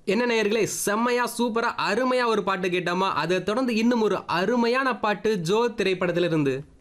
என்ன நேயர்களே, செம்மையா சூப்பரா அருமையா ஒரு பாட்டு கேட்டோமா? அதை தொடர்ந்து இன்னும் ஒரு அருமையான பாட்டு ஜோ திரைப்படத்திலிருந்து.